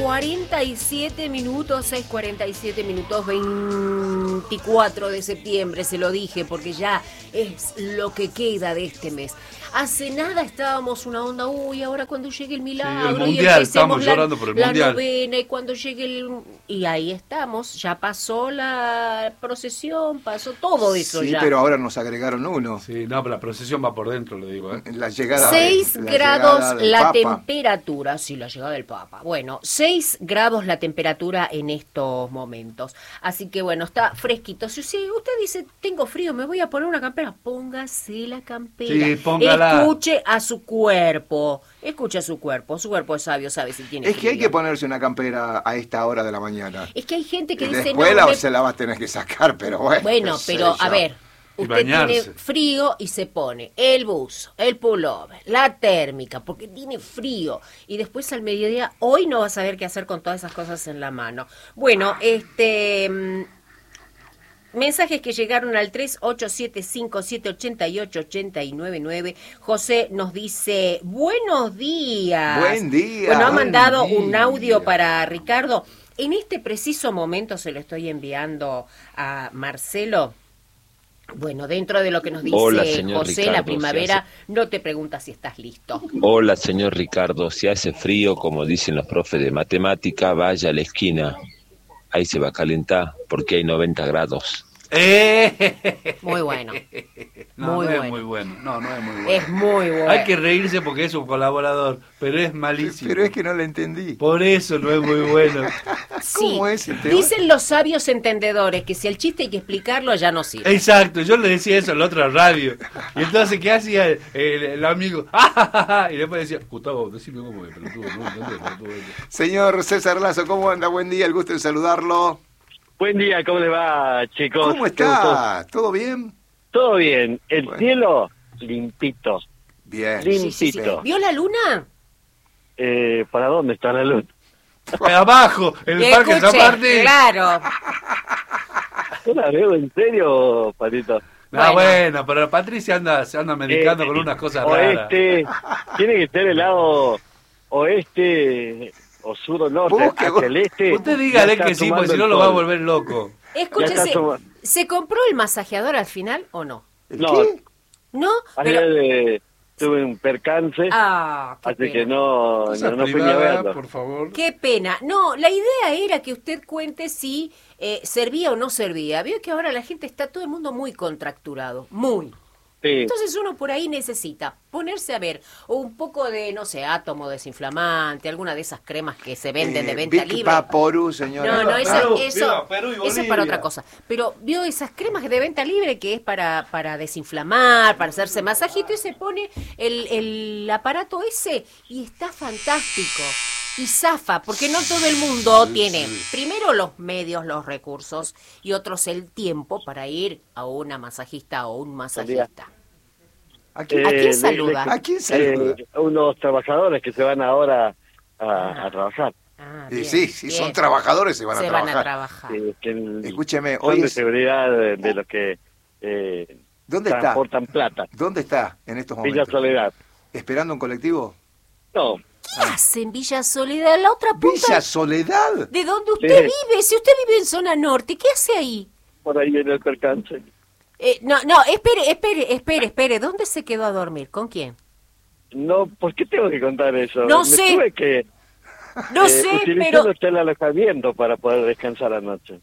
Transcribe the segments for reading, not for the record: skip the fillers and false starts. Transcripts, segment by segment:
6:47 minutos, 6:47 minutos, 24 de septiembre, se lo dije, porque ya es lo que queda de este mes. Hace nada estábamos una onda, ahora cuando llegue el milagro, sí, el mundial, y estamos llorando por el la mundial. novena, y cuando llegue y ahí estamos, ya pasó la procesión, pasó todo eso sí, ya. Pero ahora nos agregaron uno. Sí, no, pero la procesión va por dentro, le digo. La llegada 6 la grados llegada del la Papa. temperatura, sí, la llegada del Papa. Bueno, 6 grados la temperatura en estos momentos. Así que bueno, está fresquito. Si usted dice, tengo frío, me voy a poner una campera, póngase la campera. Sí, póngala. Escuche a su cuerpo. Escuche a su cuerpo es sabio, sabe si tiene Es que frío. hay que ponerse una campera a esta hora de la mañana. Es que hay gente que dice, Después no, se la vas a tener que sacar, pero bueno. Bueno, qué sé pero yo. a ver, Y usted bañarse. tiene frío y se pone el buzo, el pullover, la térmica, porque tiene frío. Y después al mediodía, hoy no va a saber qué hacer con todas esas cosas en la mano. Bueno, mensajes que llegaron al 3875-788-899. José nos dice, buenos días. Buen día. Bueno, ha Buen mandado día. un audio para Ricardo. En este preciso momento se lo estoy enviando a Marcelo. Bueno, dentro de lo que nos dice Hola, señor José, Ricardo, la primavera no te pregunta si estás listo. Hola, señor Ricardo. Si hace frío, como dicen los profes de matemática, vaya a la esquina. Ahí se va a calentar porque hay 90 grados. Muy bueno. No, Muy no bueno. es muy bueno. No es muy bueno. Es muy bueno. Hay que reírse porque es un colaborador, pero es malísimo. Pero es que no lo entendí. Por eso no es muy bueno. Sí. ¿Cómo es el tema? Dicen los sabios entendedores que si el chiste hay que explicarlo ya no sirve. Exacto, yo le decía eso en la otra radio. Y entonces, ¿qué hacía el amigo? Y después decía, Gustavo, decime cómo es, pelotudo, no entendés, pelotudo. Señor César Lazo, ¿cómo anda? Buen día, el gusto en saludarlo. Buen día, ¿cómo le va, chicos? ¿Cómo está? ¿Todo bien? Todo bien. El Bueno. cielo, limpito. Bien. Limpito. ¿Vio la luna? ¿Para dónde está la luz? Abajo, en el Parque San Martín. Claro. Yo la veo en serio, Patito. Bueno, pero Patricia se anda medicando con unas cosas raras. Oeste, tiene que ser el lado oeste o sur o norte, Busque, hacia el este. Usted dígale ya que está sí, porque tomando si no el lo va a sol. volver loco. Escúchese, Ya está ¿se compró el masajeador al final o no? ¿El No. qué? ¿No? Pero... Ayer tuve un percance, Ah, qué así pena. que no Cosa fui ni a privada, verlo. por favor. Qué pena. No, la idea era que usted cuente si servía o no servía. Veo que ahora la gente está, todo el mundo muy contracturado, muy. Sí. Entonces uno por ahí necesita ponerse a ver o un poco de, no sé, átomo desinflamante, alguna de esas cremas que se venden de venta Big libre. Vaporú, señora. No, Perú, eso viva Perú y es para Bolivia. otra cosa. Pero vio esas cremas de venta libre que es para desinflamar, para hacerse masajito y se pone el aparato ese y está fantástico. Y zafa, porque no todo el mundo tiene, primero los medios, los recursos y otros el tiempo para ir a una masajista o un masajista. ¿A quién, ¿A quién saluda? ¿A quién saluda? Unos trabajadores que se van ahora a trabajar. Ah, Y bien, sí, si bien. son trabajadores se van Se a van trabajar. a trabajar. Escúcheme, son hoy de es... seguridad de los que ¿Dónde está? transportan plata. ¿Dónde está en estos momentos? Villa Soledad. ¿Esperando un colectivo? No, ¿Qué hace en Villa Soledad? La otra punta. ¿Villa Soledad? ¿De dónde usted Sí. vive? Si usted vive en zona norte, ¿qué hace ahí? por ahí viene el percance. No, espere. ¿Dónde se quedó a dormir? ¿Con quién? No, ¿por qué tengo que contar eso? No Me sé. tuve que No sé, utilicé pero... el hotel alojamiento para poder descansar anoche.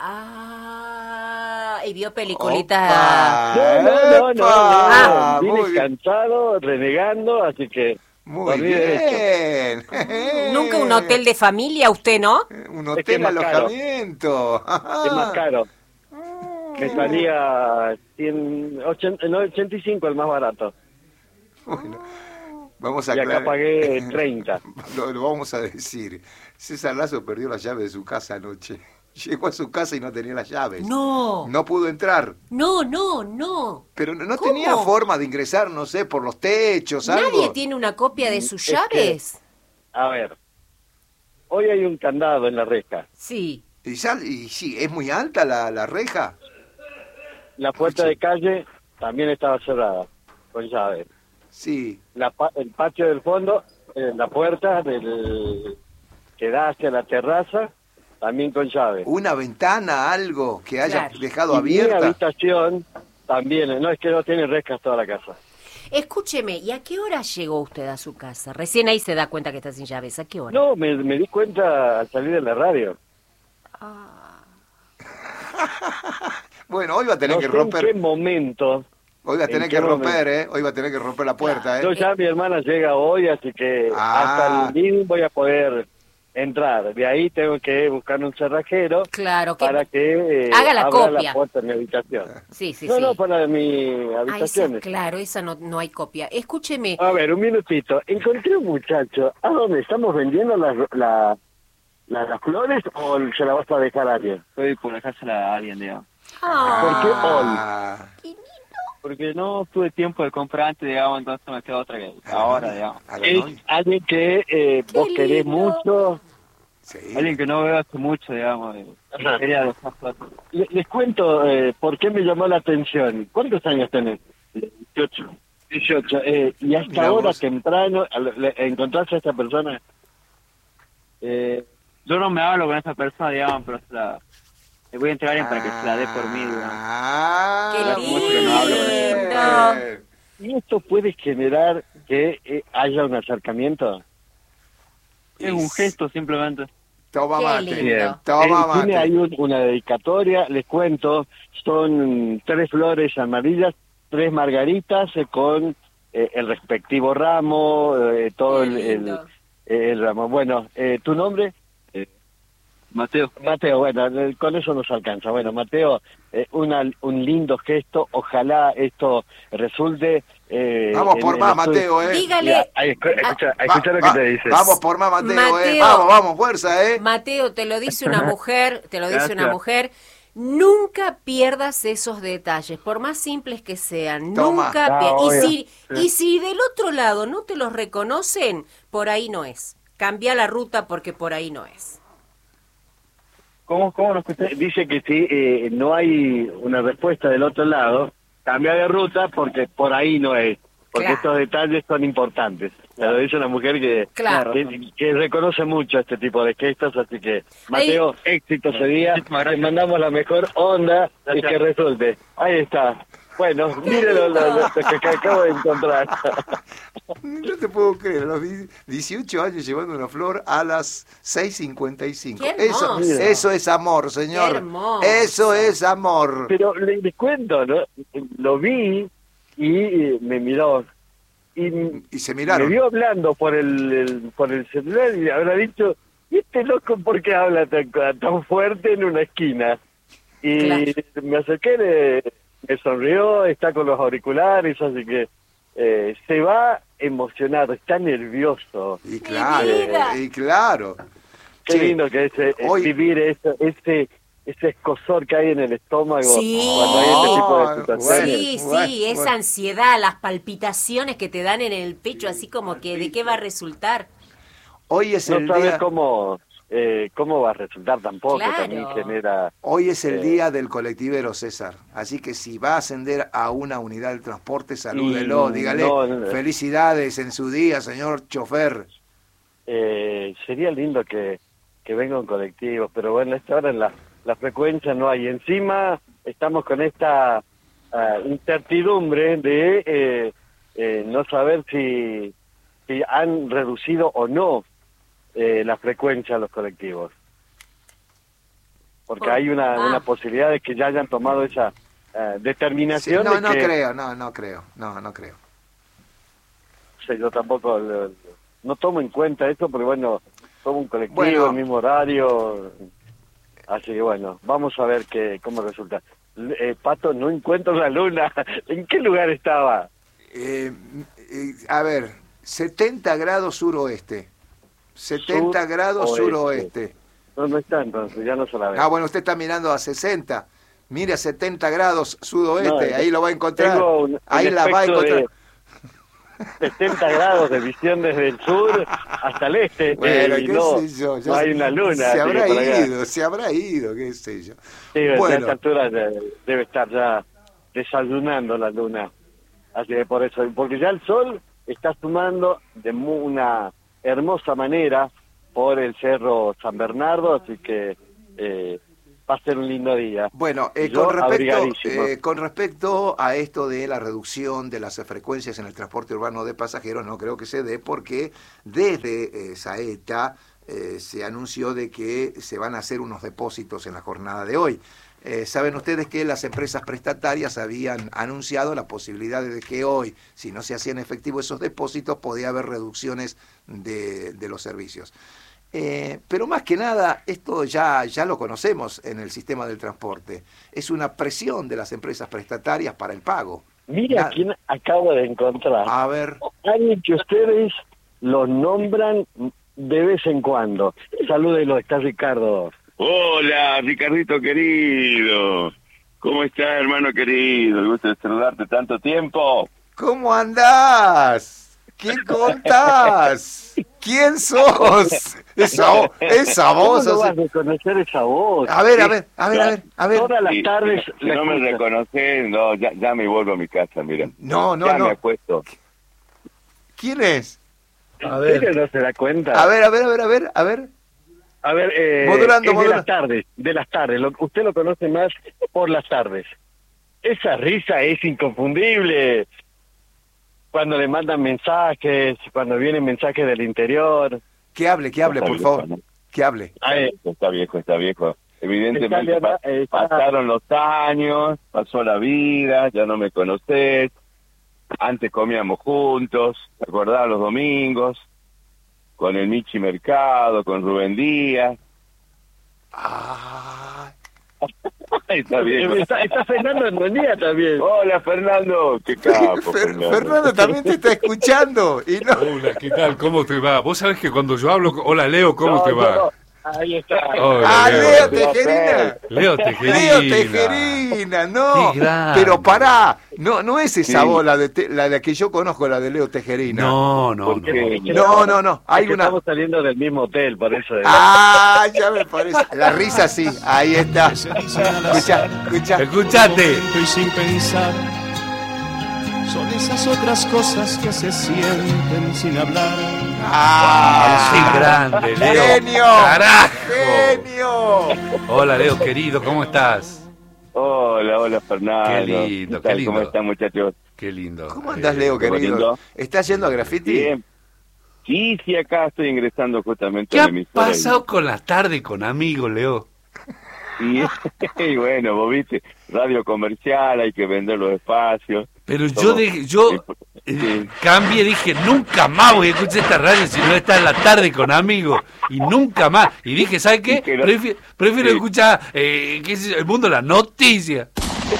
Ah, y vio peliculita. Opa, No, epa, vine muy bien. cansado, renegando, así que Muy dormí derecho. bien. Nunca un hotel de familia, usted, ¿no? Un Es que hotel es más caro. alojamiento. Es más caro. Me salía 85 el más barato. Bueno, vamos a Y acá aclarar. pagué 30. Lo vamos a decir. César Lazo perdió la llave de su casa anoche. Llegó a su casa y no tenía las llaves. No. No pudo entrar. No. Pero no ¿Cómo? tenía forma de ingresar, no sé, por los techos, algo. ¿Nadie tiene una copia de sus Es llaves? A ver, hoy hay un candado en la reja. Sí. Y sí, es muy alta la reja. La puerta de calle también estaba cerrada, con llave. Sí. El patio del fondo, la puerta del que da hacia la terraza, también con llave. Una ventana, algo que haya Claro. dejado Y abierta. mi habitación también, no es que no tiene rejas toda la casa. Escúcheme, ¿y a qué hora llegó usted a su casa? Recién ahí se da cuenta que está sin llaves. ¿A qué hora? No, me di cuenta al salir de la radio. Bueno, hoy va a tener No que sé en qué romper. momento. Hoy va a ¿En tener qué que romper, momento? ¿eh? Hoy va a tener que romper la puerta, Yo ¿eh? ya mi hermana llega hoy, así que Ah. hasta el living voy a poder entrar. De ahí tengo que buscar un cerrajero Claro, que para que haga la abra copia. la puerta de mi habitación. Sí, sí, no, sí. no, para mi Ah, habitación. esa, claro, esa no hay copia. Escúcheme, A ver, un minutito. Encontré un muchacho. ¿A dónde? ¿Estamos vendiendo las flores o se la vas a dejar a alguien? Estoy por dejársela a alguien, digamos. ¿Por qué hoy? Ah, Porque no tuve tiempo de comprar antes, digamos, entonces me queda otra que ahora, digamos. a la Es noche. alguien que vos querés lindo. mucho. Sí. Alguien que no veo hace mucho, digamos. Ajá. Quería dejar plata. Les cuento por qué me llamó la atención. ¿Cuántos años tenés? 18. 18. Y hasta Mirá ahora vos. temprano, ¿encontraste a esta persona? Yo no me hablo con esa persona, digamos, pero le voy a entregar a alguien para que se la dé por mí, digamos. Ah, Qué bien. ¿Y esto puede generar que haya un acercamiento? Es un gesto, simplemente. Toma Qué mate. lindo. Toma Tiene ahí mate. una dedicatoria, les cuento, son 3 flores amarillas, 3 margaritas con el respectivo ramo, todo Qué lindo. el ramo. Bueno, ¿tu nombre? Mateo. Mateo, bueno, con eso nos alcanza. Bueno, Mateo, un lindo gesto, ojalá esto resulte... Vamos en por el más, estudio. Mateo, ¿eh? Dígale, Mira, escucha lo que te dice. Vamos por más, Mateo, ¿eh? Mateo. Vamos, vamos, fuerza, ¿eh? Mateo, te lo dice una mujer, Gracias. nunca pierdas esos detalles, por más simples que sean, Toma. nunca Ah, y obvio. y si del otro lado no te los reconocen, por ahí no es. Cambia la ruta porque por ahí no es. ¿Cómo lo escuché? Dice que si no hay una respuesta del otro lado, cambia de ruta porque por ahí no es. Porque Claro. estos detalles son importantes. Me lo dice una mujer Claro. que reconoce mucho este tipo de gestos, así que, Mateo, éxito ese día. Muchísimas Te gracias. mandamos la mejor onda y Gracias. que resulte. Ahí está. Bueno, miren lo que acabo de encontrar. No te puedo creer, a los 18 años llevando una flor a las 6:55. Qué Eso, hermoso. eso es amor, señor. Qué hermoso. Eso es amor. Pero les cuento, ¿no? Lo vi y me miró. Y se Me miraron. vio hablando por el celular y habrá dicho, ¿y este loco por qué habla tan fuerte en una esquina? Y Claro. me acerqué, me sonrió, está con los auriculares, así que se va emocionado, está nervioso. Y claro, vida. y claro. Qué Che, lindo que es hoy- vivir ese escosor que hay en el estómago Sí. cuando hay este tipo de Bueno, situaciones. Sí, bueno, sí, esa bueno. ansiedad, las palpitaciones que te dan en el pecho, así como que de qué va a resultar. Hoy es No el sabes día, cómo va a resultar tampoco, Claro. también genera... hoy es el día del colectivero, César. Así que si va a ascender a una unidad del transporte, salúdelo, Y dígale no. felicidades en su día, señor chofer. Sería lindo que venga un colectivo, pero bueno, a esta hora la frecuencia no hay. Encima estamos con esta incertidumbre de no saber si han reducido o no la frecuencia de los colectivos. Porque hay una posibilidad de que ya hayan tomado esa Sí, determinación. no, de no que, creo, no creo. o sea, yo tampoco no tomo en cuenta eso, porque bueno, tomo un colectivo, Bueno. el mismo horario, así que bueno, vamos a ver cómo resulta. Pato, no encuentro la luna. ¿En qué lugar estaba? A ver, 70 grados suroeste. 70 grados Suroeste. suroeste. No está entonces, ya no se la ve. Ah, bueno, usted está mirando a 60. Mire a 70 grados sudoeste, No, ahí lo va a encontrar. Tengo un Ahí la va a espectro encontrar. de 70 grados de visión desde el sur hasta el este. Bueno, y qué no, sé yo. no hay una luna. Se así que habrá por acá. ido, qué sé yo. Sí, a Bueno. esta altura debe estar ya desayunando la luna. Así que por eso, porque ya el sol está sumando de una hermosa manera por el Cerro San Bernardo, así que va a ser un lindo día. Bueno, Yo abrigadísimo. con respecto a esto de la reducción de las frecuencias en el transporte urbano de pasajeros, no creo que se dé porque desde Saeta se anunció de que se van a hacer unos depósitos en la jornada de hoy. Saben ustedes que las empresas prestatarias habían anunciado la posibilidad de que hoy, si no se hacían efectivos esos depósitos, podía haber reducciones de los servicios. Pero más que nada, esto ya lo conocemos en el sistema del transporte. Es una presión de las empresas prestatarias para el pago. Mira quién acabo de encontrar. A ver. Alguien que ustedes los nombran de vez en cuando. Salúdenlo, está Ricardo. Hola, Ricardito querido. ¿Cómo estás, hermano querido? El gusto de saludarte tanto tiempo. ¿Cómo andás? ¿Qué contás? ¿Quién sos? Esa voz. ¿Cómo no vas a reconocer esa voz? A ver. Todas las tardes... Si no me reconoces, no, ya me vuelvo a mi casa, mira. No. Ya me acuesto. ¿Quién es? A ver. ¿No se da cuenta? A ver. A ver, modulando. De las tardes. Usted lo conoce más por las tardes. Esa risa es inconfundible. Cuando le mandan mensajes, cuando vienen mensajes del interior. Que hable, por favor. Que hable. Está viejo. Evidentemente pasaron los años, pasó la vida, ya no me conocés. Antes comíamos juntos, ¿te acordás los domingos? Con el Michi Mercado, con Rubén Díaz. Está bien. Está Fernando en buen día también. Hola, Fernando. Qué capo, Fernando también te está escuchando. Y no... Hola, ¿qué tal? ¿Cómo te va? Vos sabés que cuando yo hablo... Hola, Leo, ¿cómo te va? No. Ahí está. Hola, Leo Tejerina. Leo Tejerina, no. Qué grande. Pero pará, no es esa voz la de que yo conozco, la de Leo Tejerina. No. Hay una... Estamos saliendo del mismo hotel, por eso. Ya me parece. La risa sí, ahí está. Escucha. Escuchate. Estoy sin pensar. Son esas otras cosas que se sienten sin hablar. ¡Qué grande, Leo! ¡Genio! ¡Carajo! ¡Genio! Hola, Leo, querido, ¿cómo estás? Hola, Fernando. Qué lindo, ¿Qué tal? qué lindo. ¿Cómo están, muchachos? Qué lindo. ¿Cómo andás, Leo, querido? lindo. ¿Estás yendo a Graffiti? Bien. Sí, acá estoy ingresando justamente ¿Qué a ha la emisora. pasado con la tarde con amigos, Leo? Y bueno, vos viste, radio comercial, hay que vender los espacios. Pero yo cambié, dije, nunca más voy a escuchar esta radio si no está en la tarde con amigos. Y nunca más. Y dije, ¿sabes qué? Prefiero escuchar qué sé yo, El Mundo de las Noticias.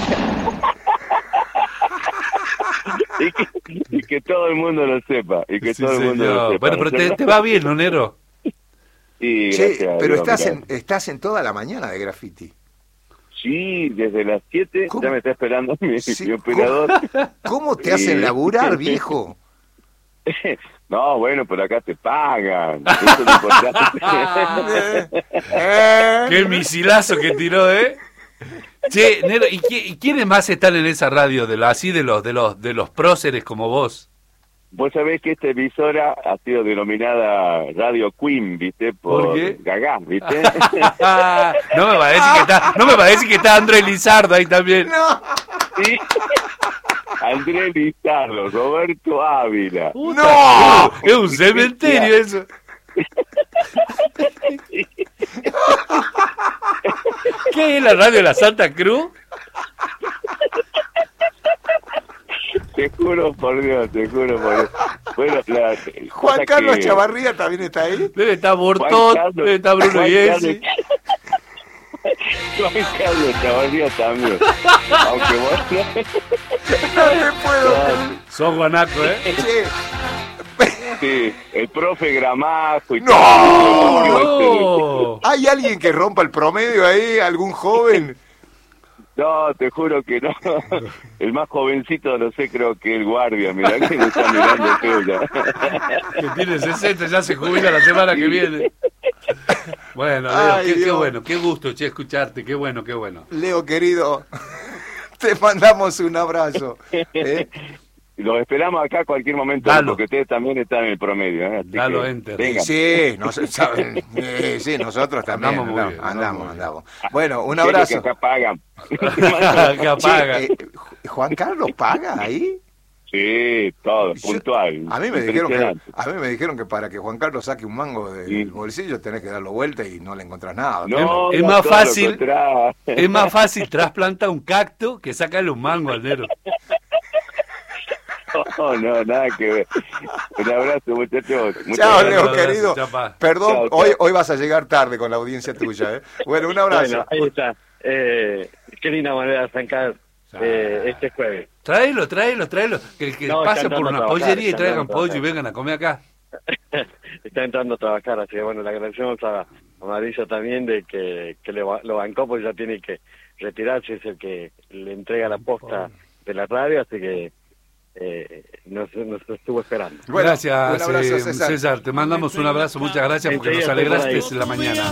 y que todo el mundo lo sepa. Sí, señor. Bueno, pero te va bien, ¿no, Nero? Sí, Che, gracias. pero Dios, estás en toda la mañana de Graffiti. Sí, desde las 7 ¿Cómo? ya me está esperando mi Sí, operador. ¿Cómo te hacen laburar, viejo? No, bueno, pero acá te pagan. Eso es lo importante. Qué misilazo que tiró, ¿eh? Che, Nero, ¿y quiénes más están en esa radio de los próceres como vos? Vos sabés que esta emisora ha sido denominada Radio Queen, ¿viste? ¿Por qué? Gagá, ¿viste? No me va a decir que está Andrés Lizardo ahí también. No. Sí. Andrés Lizardo, Roberto Ávila. ¡No! Es un cementerio eso. ¿Qué es la radio de la Santa Cruz? Te juro por Dios. Bueno, Juan Carlos Chavarría también está ahí. Debe estar Bortot, debe estar Bruno Iesi. Juan Carlos Chavarría también. Aunque vos No te puedo. Sos guanaco, ¿eh? Che, sí, el profe Gramajo y ¡No! ¡No! ¿hay alguien que rompa el promedio ahí? ¿Algún joven? No, te juro que no. El más jovencito, no sé, creo que el guardia. Mirá que me está mirando feo ya. Que tiene 60, ya se jubila la semana que viene. Bueno, Leo, Ay, qué Dios. bueno, qué gusto, che, escucharte, qué bueno, qué bueno. Leo, querido, te mandamos un abrazo. los esperamos acá a cualquier momento, porque ustedes también están en el promedio. Así Dalo, enter. Sí, saben, sí, nosotros también andamos. Bueno, un abrazo. Que acá pagan. Acá pagan. ¿Juan Carlos paga ahí? Sí, todo, puntual. A mí me dijeron que para que Juan Carlos saque un mango del bolsillo tenés que darlo vuelta y no le encontrás nada. No, es más fácil trasplantar un cacto que sacarle un mango al dedo. No, nada que ver. Un abrazo, muchachos. Chao, Leo, querido. Perdón, chao. Hoy vas a llegar tarde con la audiencia tuya, ¿eh? Bueno, un abrazo. Bueno, ahí está. Qué linda manera de arrancar este jueves. Tráelo. Que pase por una pollería y traigan pollo y vengan a comer acá. Está entrando a trabajar, así que bueno, le agradecemos a Mauricio también de que lo bancó, porque ya tiene que retirarse, es el que le entrega la posta de la radio, así que nos estuvo esperando. Gracias, César. Te mandamos un abrazo, muchas gracias porque nos alegraste la mañana.